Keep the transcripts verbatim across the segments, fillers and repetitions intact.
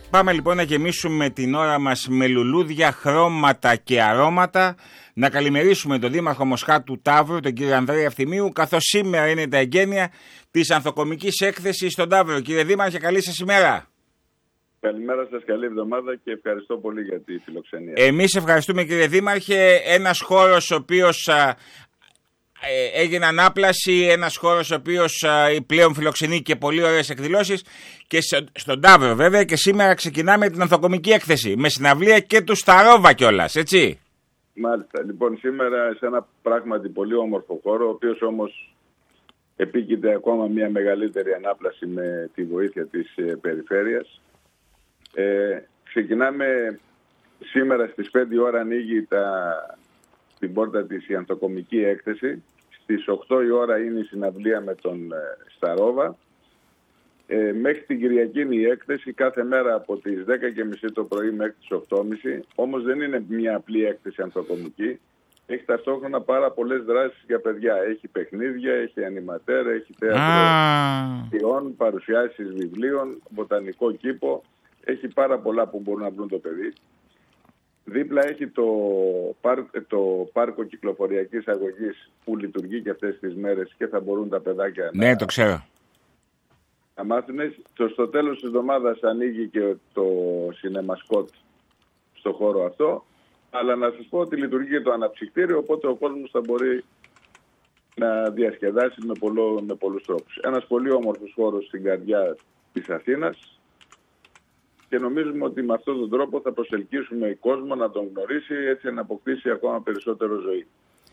Πάμε λοιπόν να γεμίσουμε την ώρα μας με λουλούδια, χρώματα και αρώματα. Να καλημερίσουμε τον Δήμαρχο Μοσχάτου Ταύρου, τον κύριο Ανδρέα Ευθυμίου, καθώς σήμερα είναι τα εγγένεια της ανθοκομικής έκθεσης στον Ταύρο. Κύριε Δήμαρχε, καλή σας ημέρα. Καλημέρα σας, καλή εβδομάδα και ευχαριστώ πολύ για τη φιλοξενία. Εμείς ευχαριστούμε, κύριε Δήμαρχε. Ένας χώρος ο οποίος α, ε, έγινε ανάπλαση, ένας χώρος ο οποίος α, πλέον φιλοξενεί και πολύ ωραίες εκδηλώσεις και στον Ταύρο βέβαια, και σήμερα ξεκινάμε την ανθοκομική έκθεση με συναυλία και του Σταρόβα κιόλας, έτσι. Μάλιστα. Λοιπόν, σήμερα σε ένα πράγματι πολύ όμορφο χώρο, ο οποίος όμως επίκειται ακόμα μια μεγαλύτερη ανάπλαση με τη βοήθεια της ε, περιφέρειας. Ε, ξεκινάμε σήμερα στις πέντε η ώρα, ανοίγει τα, την πόρτα της η ανθοκομική έκθεση. Στις οκτώ η ώρα είναι η συναυλία με τον ε, Σταρόβα. Ε, μέχρι την Κυριακή είναι η έκθεση, κάθε μέρα από τις δέκα και μισή το πρωί μέχρι τις οκτώ και μισή. Όμως δεν είναι μια απλή έκθεση ανθοκομική. Έχει ταυτόχρονα πάρα πολλές δράσεις για παιδιά. Έχει παιχνίδια, έχει ανιματέρ, έχει θέατρο, ah. παρουσιάσεις βιβλίων, βοτανικό κήπο. Έχει πάρα πολλά που μπορούν να βρουν το παιδί. Δίπλα έχει το, πάρ, το πάρκο κυκλοφοριακής αγωγής που λειτουργεί και αυτές τις μέρες και θα μπορούν τα παιδάκια ναι, να, το ξέρω. να μάθουν. Στο τέλος της εβδομάδας ανοίγει και το σινεμασκότ στο χώρο αυτό. Αλλά να σας πω ότι λειτουργεί και το αναψυκτήριο, οπότε ο κόσμος θα μπορεί να διασκεδάσει με, πολλο, με πολλούς τρόπους. Ένας πολύ όμορφος χώρος στην καρδιά της Αθήνας. Και νομίζουμε ότι με αυτόν τον τρόπο θα προσελκύσουμε κόσμο να τον γνωρίσει, έτσι να αποκτήσει ακόμα περισσότερο ζωή.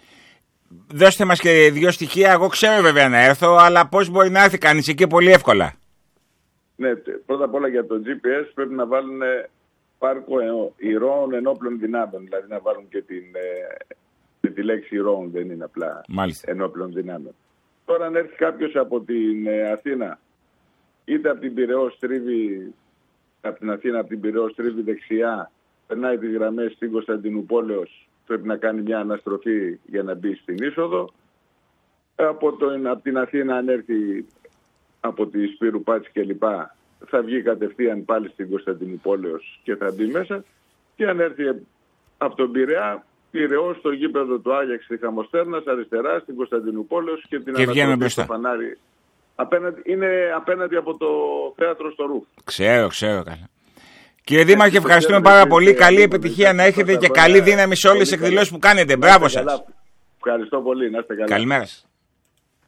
Δώστε μας και δύο στοιχεία. Εγώ ξέρω βέβαια να έρθω, αλλά πώς μπορεί να έρθει κανείς εκεί πολύ εύκολα? Ναι, πρώτα απ' όλα για το τζι πι ες πρέπει να βάλουν πάρκο ηρώων ενόπλων δυνάμεων. Δηλαδή να βάλουν και την, ε, τη λέξη ηρώων, δεν είναι απλά Μάλιστα. ενόπλων δυνάμεων. Τώρα αν έρθει κάποιος από την ε, Αθήνα, είτε από την Πειραιά στρίβει από την Αθήνα, από την Πειραιά στρίβει δεξιά, περνάει τις γραμμές στην Κωνσταντινούπολεως, πρέπει να κάνει μια αναστροφή για να μπει στην είσοδο. Από, το, από την Αθήνα, αν έρθει από τη Σπύρου Πάτση κλπ, θα βγει κατευθείαν πάλι στην Κωνσταντινούπολεως και θα μπει μέσα. Και αν έρθει από τον Πειραιά, Πειραιώς στο γήπεδο του Άγιαξ στη Χαμοστέρνας, αριστερά στην Κωνσταντινούπολεως και την αναστροφή στο φανάρι. Απέναντι, είναι απέναντι από το θέατρο στο Ρουφ. Ξέρω, ξέρω καλά. Κύριε Δήμαρχε, ευχαριστούμε πάρα πολύ. Καλή επιτυχία να έχετε και καλή δύναμη σε όλες τις εκδηλώσεις που κάνετε. Μπράβο σας. Ευχαριστώ πολύ. Να είστε καλά. Καλημέρα σας.